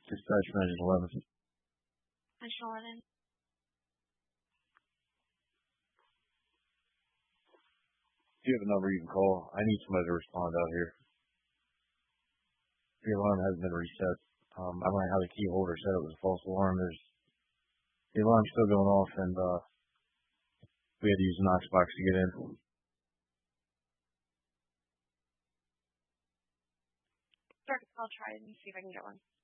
Dispatch Management 11. Mention 11. Do you have a number you can call? I need somebody to respond out here. The alarm hasn't been reset. I don't know how the key holder said it was a false alarm. The alarm's still going off, and we had to use a Knox box to get in. Sure, I'll try and see if I can get one.